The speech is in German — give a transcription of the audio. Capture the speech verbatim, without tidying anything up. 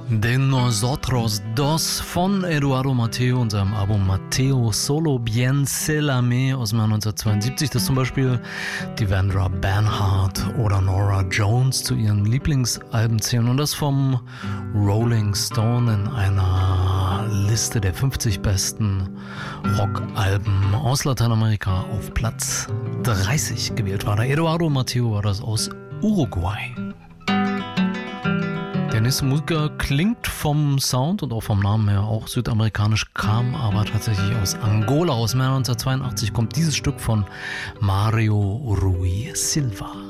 De Nosotros Dos von Eduardo Mateo und seinem Album Mateo Solo Bien Se La Me aus dem Jahr neunzehnhundertzweiundsiebzig, das zum Beispiel Devendra Banhart oder Nora Jones zu ihren Lieblingsalben zählen und das vom Rolling Stone in einer Liste der fünfzig besten Rockalben aus Lateinamerika auf Platz dreißig gewählt war. Der Eduardo Mateo war das aus Uruguay. Der nächste Musiker klingt vom Sound und auch vom Namen her auch südamerikanisch, kam aber tatsächlich aus Angola. Aus dem Jahr neunzehnhundertzweiundachtzig kommt dieses Stück von Mario Rui Silva.